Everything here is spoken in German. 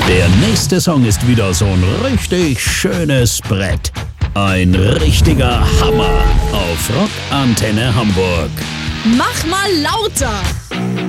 Der nächste Song ist wieder so ein richtig schönes Brett. Ein richtiger Hammer auf Rock Antenne Hamburg. Mach mal lauter!